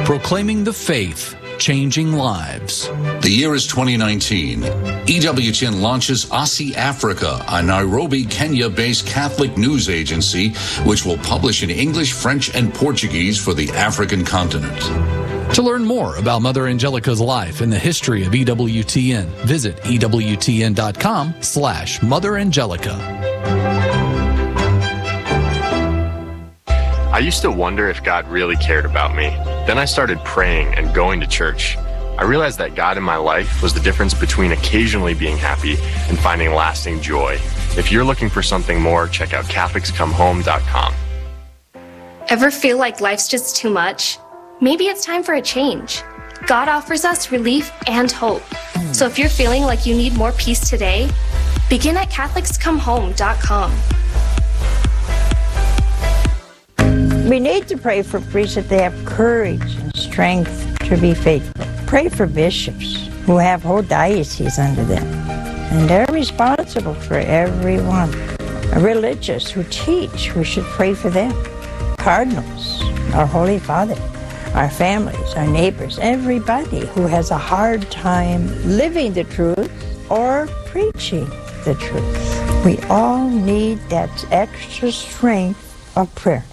Proclaiming the faith, changing lives. The year is 2019. EWTN launches Aussie Africa, a Nairobi, Kenya-based Catholic news agency, which will publish in English, French, and Portuguese for the African continent. To learn more about Mother Angelica's life and the history of EWTN, visit EWTN.com/Mother Angelica. I used to wonder if God really cared about me. Then I started praying and going to church. I realized that God in my life was the difference between occasionally being happy and finding lasting joy. If you're looking for something more, check out CatholicsComeHome.com. Ever feel like life's just too much? Maybe it's time for a change. God offers us relief and hope. So if you're feeling like you need more peace today, begin at CatholicsComeHome.com. We need to pray for priests that they have courage and strength to be faithful. Pray for bishops who have whole dioceses under them, and they're responsible for everyone. Religious who teach, we should pray for them. Cardinals, our Holy Father, our families, our neighbors, everybody who has a hard time living the truth or preaching the truth. We all need that extra strength of prayer.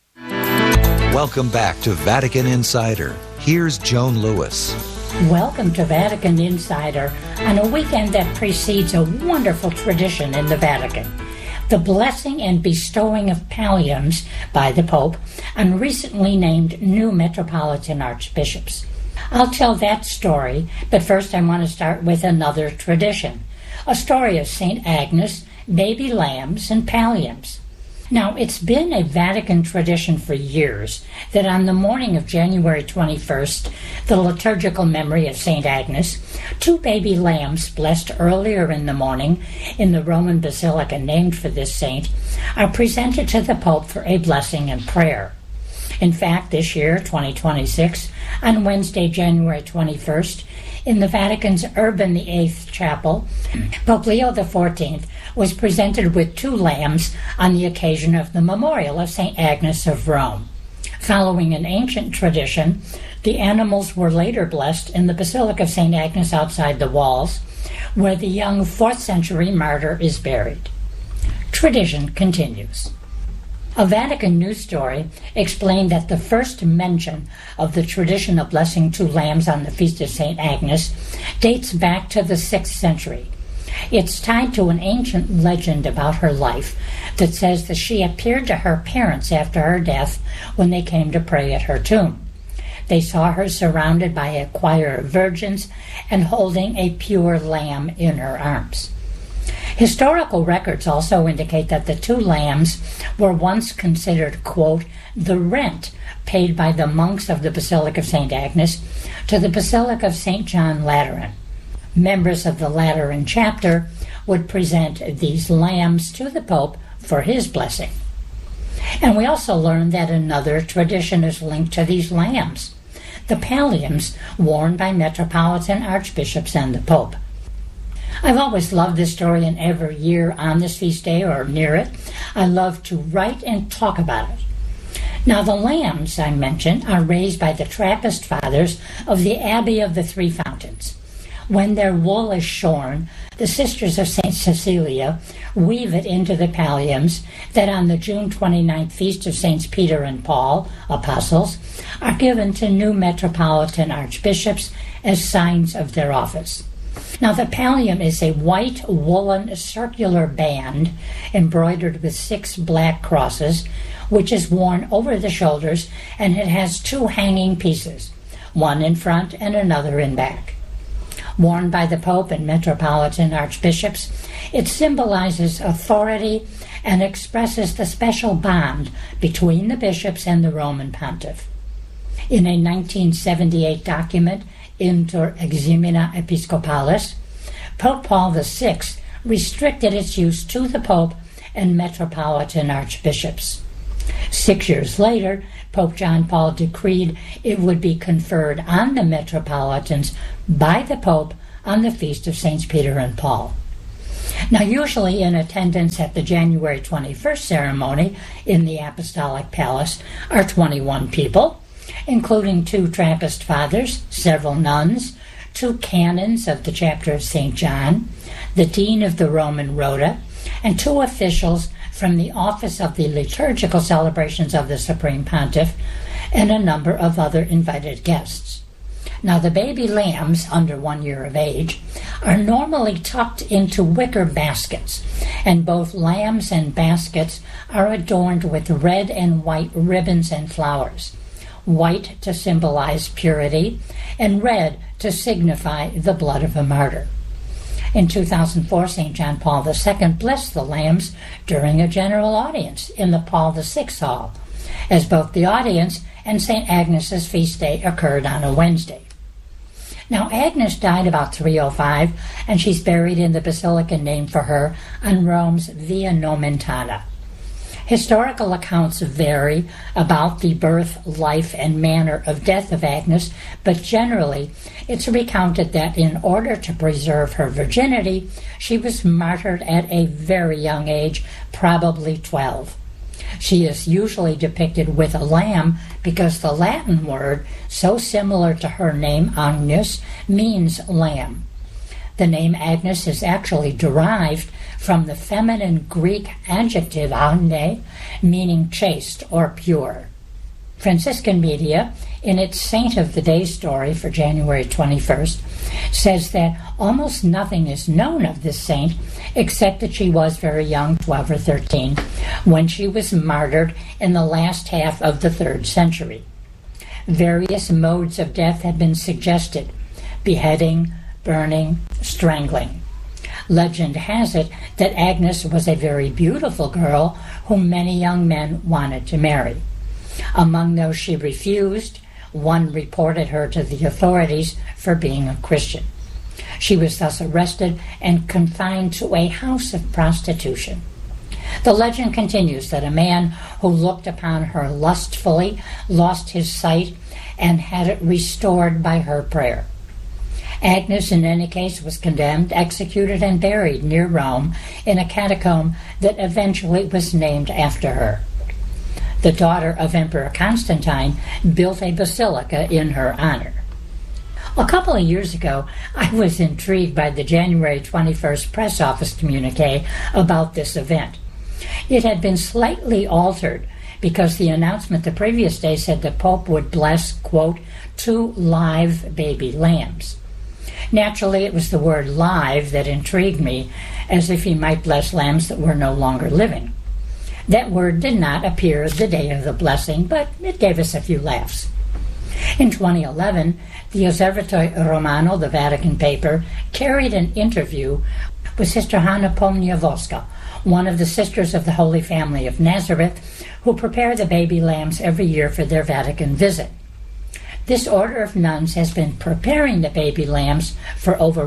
Welcome back to Vatican Insider. Here's Joan Lewis. Welcome to Vatican Insider on a weekend that precedes a wonderful tradition in the Vatican, the blessing and bestowing of palliums by the Pope on recently named new Metropolitan Archbishops. I'll tell that story, but first I want to start with another tradition, a story of St. Agnes, baby lambs, and palliums. Now, it's been a Vatican tradition for years that on the morning of January 21st, the liturgical memory of St. Agnes, two baby lambs blessed earlier in the morning in the Roman basilica named for this saint are presented to the Pope for a blessing and prayer. In fact, this year, 2026, on Wednesday, January 21st, in the Vatican's Urban VIII Chapel, Pope Leo XIV was presented with two lambs on the occasion of the memorial of St. Agnes of Rome. Following an ancient tradition, the animals were later blessed in the Basilica of St. Agnes outside the walls, where the young 4th century martyr is buried. Tradition continues. A Vatican news story explained that the first mention of the tradition of blessing two lambs on the feast of St. Agnes dates back to the 6th century. It's tied to an ancient legend about her life that says that she appeared to her parents after her death when they came to pray at her tomb. They saw her surrounded by a choir of virgins and holding a pure lamb in her arms. Historical records also indicate that the two lambs were once considered, quote, the rent paid by the monks of the Basilica of St. Agnes to the Basilica of St. John Lateran. Members of the Lateran chapter would present these lambs to the Pope for his blessing. And we also learned that another tradition is linked to these lambs, the palliums worn by metropolitan archbishops and the Pope. I've always loved this story, and every year on this feast day or near it, I love to write and talk about it. Now, the lambs I mentioned are raised by the Trappist fathers of the Abbey of the Three Fountains. When their wool is shorn, the Sisters of St. Cecilia weave it into the palliums that on the June 29th feast of Saints Peter and Paul, apostles, are given to new metropolitan archbishops as signs of their office. Now, the pallium is a white woolen circular band embroidered with 6 black crosses, which is worn over the shoulders, and it has 2 hanging pieces, one in front and another in back. Worn by the Pope and metropolitan archbishops, it symbolizes authority and expresses the special bond between the bishops and the Roman pontiff. In a 1978 document, Inter Eximina Episcopalis, Pope Paul VI restricted its use to the Pope and metropolitan archbishops. 6 years later, Pope John Paul decreed it would be conferred on the metropolitans by the Pope on the feast of Saints Peter and Paul. Now, usually in attendance at the January 21st ceremony in the Apostolic Palace are 21 people, including 2 Trappist fathers, several nuns, 2 canons of the chapter of St. John, the dean of the Roman Rota, and 2 officials from the Office of the Liturgical Celebrations of the Supreme Pontiff, and a number of other invited guests. Now, the baby lambs, under 1 year of age, are normally tucked into wicker baskets, and both lambs and baskets are adorned with red and white ribbons and flowers, white to symbolize purity, and red to signify the blood of a martyr. In 2004, St. John Paul II blessed the lambs during a general audience in the Paul VI Hall, as both the audience and St. Agnes's feast day occurred on a Wednesday. Now, Agnes died about 305, and she's buried in the basilica named for her on Rome's Via Nomentana. Historical accounts vary about the birth, life, and manner of death of Agnes, but generally it's recounted that in order to preserve her virginity, she was martyred at a very young age, probably 12. She is usually depicted with a lamb because the Latin word, so similar to her name Agnes, means lamb. The name Agnes is actually derived from the feminine Greek adjective agne, meaning chaste or pure. Franciscan Media, in its Saint of the Day story for January 21st, says that almost nothing is known of this saint except that she was very young, 12 or 13, when she was martyred in the last half of the 3rd century. Various modes of death have been suggested: beheading, burning, strangling. Legend has it that Agnes was a very beautiful girl whom many young men wanted to marry. Among those she refused, one reported her to the authorities for being a Christian. She was thus arrested and confined to a house of prostitution. The legend continues that a man who looked upon her lustfully lost his sight and had it restored by her prayer. Agnes, in any case, was condemned, executed, and buried near Rome in a catacomb that eventually was named after her. The daughter of Emperor Constantine built a basilica in her honor. A couple of years ago, I was intrigued by the January 21st press office communique about this event. It had been slightly altered because the announcement the previous day said the Pope would bless, quote, 2 live baby lambs. Naturally, it was the word live that intrigued me, as if he might bless lambs that were no longer living. That word did not appear the day of the blessing, but it gave us a few laughs. In 2011, the Osservatore Romano, the Vatican paper, carried an interview with Sister Hanna Pomniawoska, one of the Sisters of the Holy Family of Nazareth, who prepare the baby lambs every year for their Vatican visit. This order of nuns has been preparing the baby lambs for over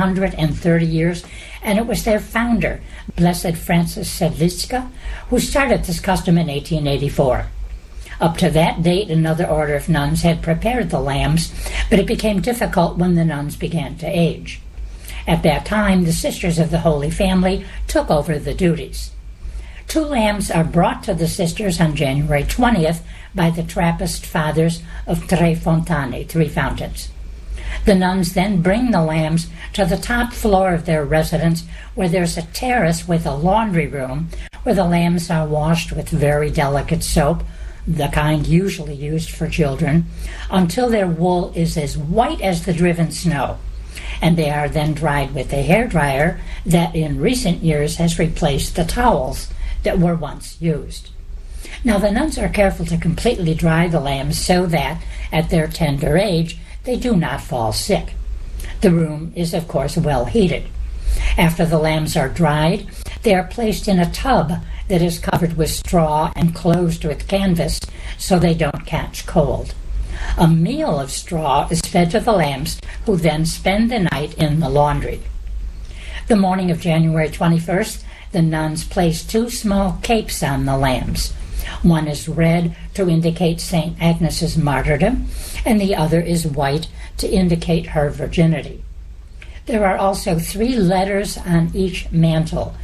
130 years, and it was their founder, Blessed Francis Sedlicka, who started this custom in 1884. Up to that date, another order of nuns had prepared the lambs, but it became difficult when the nuns began to age. At that time, the Sisters of the Holy Family took over the duties. 2 lambs are brought to the sisters on January 20th by the Trappist fathers of Tre Fontane, 3 fountains. The nuns then bring the lambs to the top floor of their residence, where there's a terrace with a laundry room, where the lambs are washed with very delicate soap, the kind usually used for children, until their wool is as white as the driven snow, and they are then dried with a hairdryer that in recent years has replaced the towels that were once used. Now, the nuns are careful to completely dry the lambs so that, at their tender age, they do not fall sick. The room is, of course, well heated. After the lambs are dried, they are placed in a tub that is covered with straw and closed with canvas so they don't catch cold. A meal of straw is fed to the lambs, who then spend the night in the laundry. The morning of January 21st, the nuns place 2 small capes on the lambs. One is red to indicate St. Agnes's martyrdom, and the other is white to indicate her virginity. There are also 3 letters on each mantle: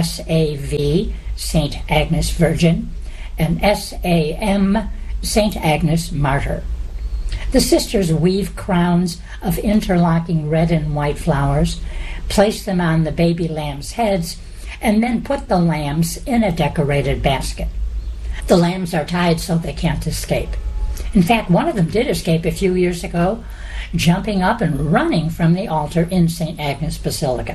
S.A.V., St. Agnes Virgin, and S.A.M., St. Agnes Martyr. The sisters weave crowns of interlocking red and white flowers, place them on the baby lambs' heads, and then put the lambs in a decorated basket. The lambs are tied so they can't escape. In fact, one of them did escape a few years ago, jumping up and running from the altar in St. Agnes Basilica.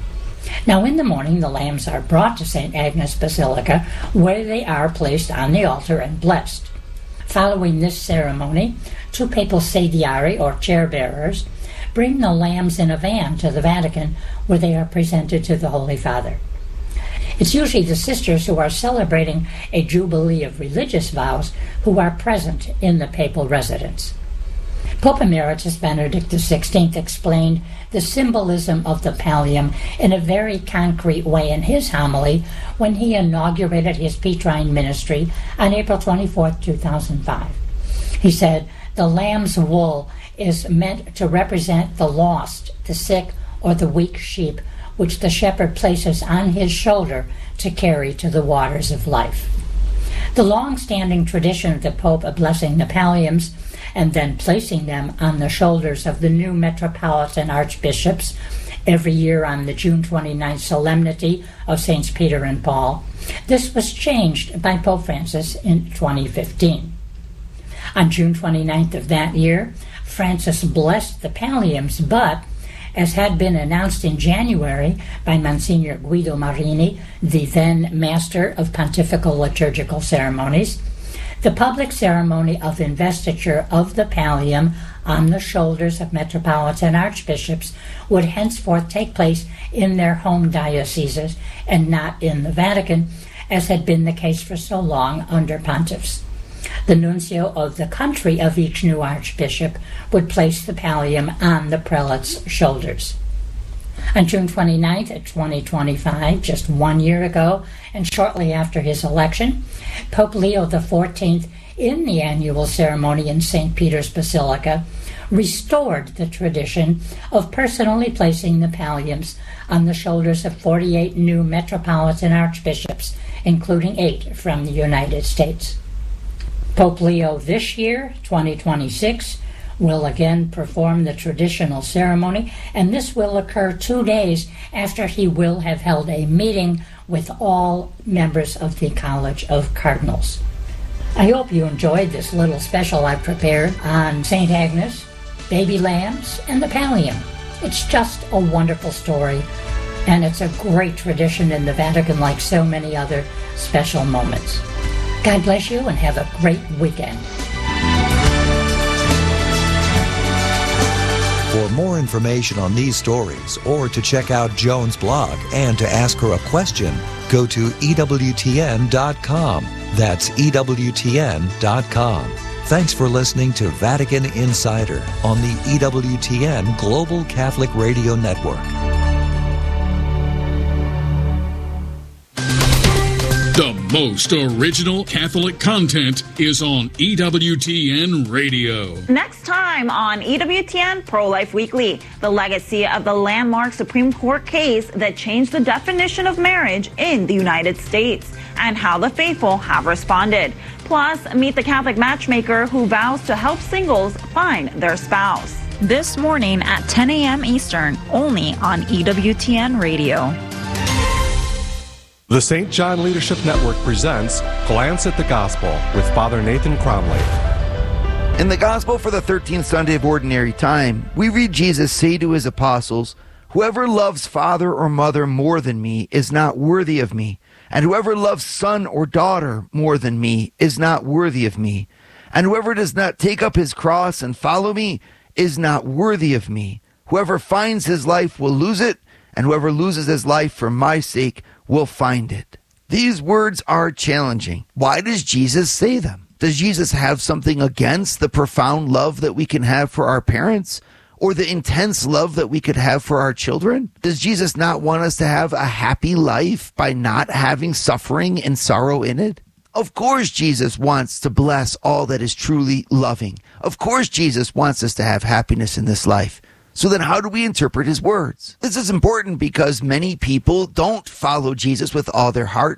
Now in the morning, the lambs are brought to St. Agnes Basilica, where they are placed on the altar and blessed. Following this ceremony, 2 papal sediari, or chair-bearers, bring the lambs in a van to the Vatican, where they are presented to the Holy Father. It's usually the sisters who are celebrating a jubilee of religious vows who are present in the papal residence. Pope Emeritus Benedict XVI explained the symbolism of the pallium in a very concrete way in his homily when he inaugurated his Petrine ministry on April 24, 2005. He said, "The lamb's wool is meant to represent the lost, the sick, or the weak sheep, which the shepherd places on his shoulder to carry to the waters of life." The long-standing tradition of the Pope of blessing the palliums and then placing them on the shoulders of the new metropolitan archbishops every year on the June 29th solemnity of Saints Peter and Paul, this was changed by Pope Francis in 2015. On June 29th of that year, Francis blessed the palliums, but, as had been announced in January by Monsignor Guido Marini, the then Master of Pontifical Liturgical Ceremonies, the public ceremony of investiture of the pallium on the shoulders of metropolitan archbishops would henceforth take place in their home dioceses and not in the Vatican, as had been the case for so long under pontiffs. The nuncio of the country of each new archbishop would place the pallium on the prelate's shoulders. On June 29, 2025, just 1 year ago, and shortly after his election, Pope Leo XIV, in the annual ceremony in St. Peter's Basilica, restored the tradition of personally placing the palliums on the shoulders of 48 new metropolitan archbishops, including 8 from the United States. Pope Leo this year, 2026, will again perform the traditional ceremony, and this will occur 2 days after he will have held a meeting with all members of the College of Cardinals. I hope you enjoyed this little special I've prepared on St. Agnes, baby lambs, and the pallium. It's just a wonderful story, and it's a great tradition in the Vatican, like so many other special moments. God bless you and have a great weekend. For more information on these stories or to check out Joan's blog and to ask her a question, go to EWTN.com. That's EWTN.com. Thanks for listening to Vatican Insider on the EWTN Global Catholic Radio Network. The most original Catholic content is on EWTN Radio. Next time on EWTN Pro-Life Weekly, the legacy of the landmark Supreme Court case that changed the definition of marriage in the United States and how the faithful have responded. Plus, meet the Catholic matchmaker who vows to help singles find their spouse. This morning at 10 a.m. Eastern, only on EWTN Radio. The St. John Leadership Network presents Glance at the Gospel with Father Nathan Cromley. In the Gospel for the 13th Sunday of Ordinary Time, we read Jesus say to his apostles, "Whoever loves father or mother more than me is not worthy of me, and whoever loves son or daughter more than me is not worthy of me, and whoever does not take up his cross and follow me is not worthy of me. Whoever finds his life will lose it, and whoever loses his life for my sake will find it." These words are challenging. Why does Jesus say them? Does Jesus have something against the profound love that we can have for our parents, or the intense love that we could have for our children? Does Jesus not want us to have a happy life by not having suffering and sorrow in it? Of course Jesus wants to bless all that is truly loving. Of course Jesus wants us to have happiness in this life. So then how do we interpret his words? This is important because many people don't follow Jesus with all their heart.